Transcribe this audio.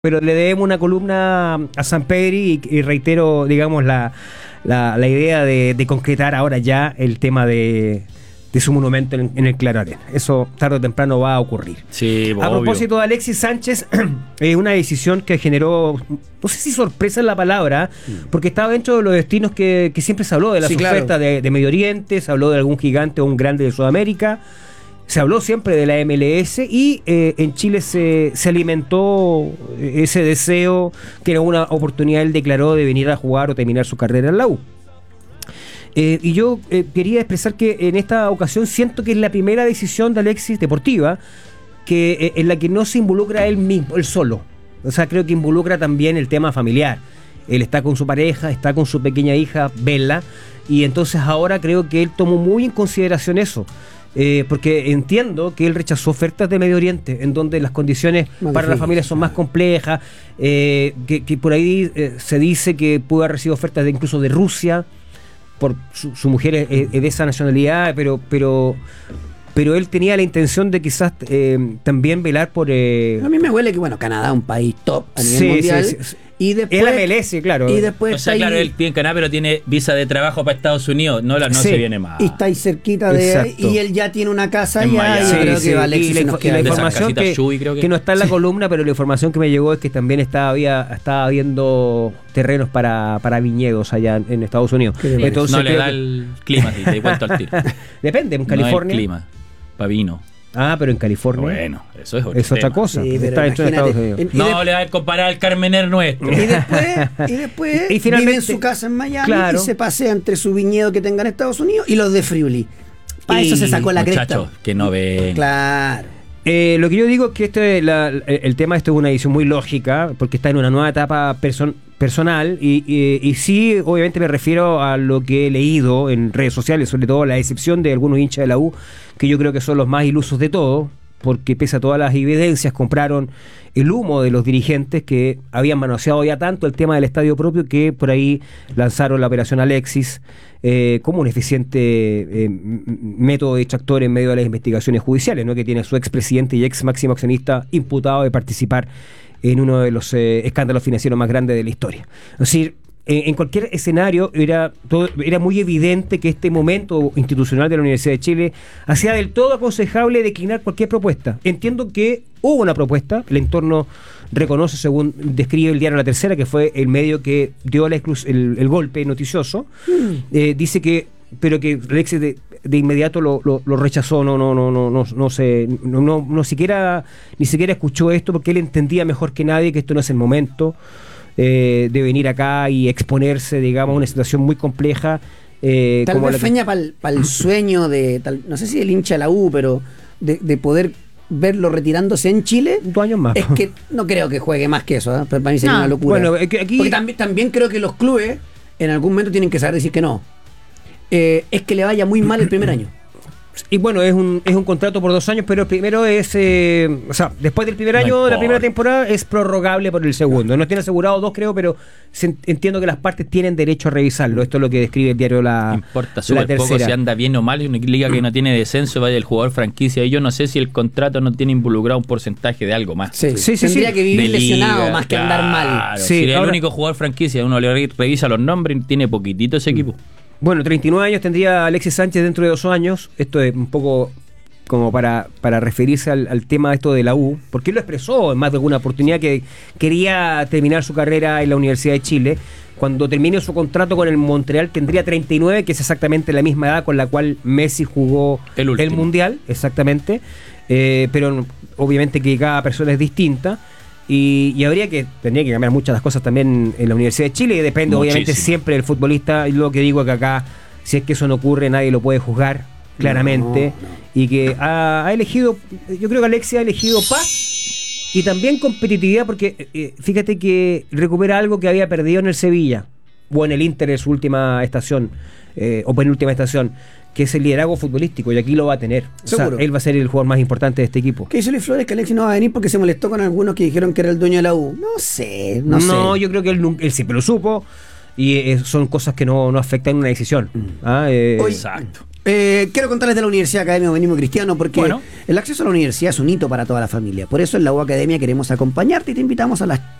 pero le debemos una columna a Sampedri y reitero, digamos, la idea de concretar ahora ya el tema de su monumento en el Claro Arena. Eso tarde o temprano va a ocurrir. Sí, a propósito de Alexis Sánchez, una decisión que generó, no sé si sorpresa es la palabra, porque estaba dentro de los destinos que siempre se habló de las ofertas de Medio Oriente, se habló de algún gigante o un grande de Sudamérica. Se habló siempre de la MLS y en Chile se alimentó ese deseo, que era una oportunidad, él declaró, de venir a jugar o terminar su carrera en la U. Y yo quería expresar que en esta ocasión siento que es la primera decisión de Alexis deportiva en la que no se involucra él mismo, él solo. O sea, creo que involucra también el tema familiar. Él está con su pareja, está con su pequeña hija, Bella, y entonces ahora creo que él tomó muy en consideración eso. Porque entiendo que él rechazó ofertas de Medio Oriente, en donde las condiciones para la familia son más complejas, que por ahí se dice que pudo haber recibido ofertas incluso de Rusia, por su mujer es de esa nacionalidad, pero él tenía la intención de quizás también velar por... A mí me huele que, Canadá es un país top a nivel mundial. Sí. Y después, el MLS, claro. Y después o sea, claro, él tiene Canadá, pero tiene visa de trabajo para Estados Unidos. No se viene más. Y está ahí cerquita y él ya tiene una casa en allá. Miami. Creo que Alexis y la información que no está en la columna, pero la información que me llegó es que también estaba viendo terrenos para viñedos allá en Estados Unidos. Entonces, no le da el clima, si te cuento al tiro. Depende, en California. No el clima, para vino. Ah, pero en California. Bueno, eso es otra cosa. Sí, está hecho en Estados Unidos. No le va a comparar al Carmener nuestro. Y después vive en su casa en Miami y se pasea entre su viñedo que tenga en Estados Unidos y los de Friuli. Para eso se sacó la cresta. Muchachos, que no ven. Claro. Lo que yo digo es que el tema es una edición muy lógica, porque está en una nueva etapa personal y sí, obviamente me refiero a lo que he leído en redes sociales, sobre todo la excepción de algunos hinchas de la U, que yo creo que son los más ilusos de todos, porque pese a todas las evidencias compraron el humo de los dirigentes que habían manoseado ya tanto el tema del estadio propio, que por ahí lanzaron la operación Alexis como un eficiente método distractor en medio de las investigaciones judiciales, ¿no? Que tiene a su expresidente y ex máximo accionista imputado de participar en uno de los escándalos financieros más grandes de la historia. Es decir, en cualquier escenario era muy evidente que este momento institucional de la Universidad de Chile hacía del todo aconsejable declinar cualquier propuesta. Entiendo que hubo una propuesta, el entorno reconoce, según describe el diario La Tercera, que fue el medio que dio el golpe noticioso, dice que Alexis de inmediato lo rechazó, ni siquiera escuchó esto, porque él entendía mejor que nadie que esto no es el momento de venir acá y exponerse, digamos, a una situación muy compleja. Tal vez feña para el sueño no sé si el hincha de la U, pero de poder verlo retirándose en Chile. 2 años más. Es que no creo que juegue más que eso, pero para mí sería una locura. Bueno, aquí... Porque también creo que los clubes en algún momento tienen que saber decir que no. Es que le vaya muy mal el primer año. Y bueno, es un contrato por 2 años, pero el primero es, después del primer año de la primera temporada es prorrogable por el segundo. No tiene asegurado 2, creo, pero entiendo que las partes tienen derecho a revisarlo. Esto es lo que describe el diario La Importa súper poco si anda bien o mal. Es una liga que no tiene descenso, vaya el jugador franquicia. Y yo no sé si el contrato no tiene involucrado un porcentaje de algo más. Tendría que vivir lesionado más que andar mal. Si el único jugador franquicia, uno le revisa los nombres y tiene poquitito ese equipo. Bueno, 39 años tendría Alexis Sánchez dentro de 2 años. Esto es un poco como para referirse al tema de esto de la U, porque él lo expresó en más de alguna oportunidad que quería terminar su carrera en la Universidad de Chile. Cuando termine su contrato con el Montreal tendría 39, que es exactamente la misma edad con la cual Messi jugó el Mundial, exactamente. Pero obviamente que cada persona es distinta. Y tendría que cambiar muchas las cosas también en la Universidad de Chile, y depende obviamente siempre del futbolista. Y lo que digo es que acá, si es que eso no ocurre, nadie lo puede juzgar claramente. Y que ha elegido, yo creo que Alexis ha elegido paz y también competitividad, porque fíjate que recupera algo que había perdido en el Sevilla o en el Inter en su última estación, o penúltima estación, que es el liderazgo futbolístico, y aquí lo va a tener. Seguro. O sea, él va a ser el jugador más importante de este equipo. ¿Qué dice Luis Flores? Que Alexis no va a venir porque se molestó con algunos que dijeron que era el dueño de la U. No sé. Yo creo que él siempre lo supo, y son cosas que no afectan una decisión. Exacto. Quiero contarles de la Universidad Academia Humanismo Cristiano, porque el acceso a la universidad es un hito para toda la familia. Por eso en la U Academia queremos acompañarte y te invitamos a las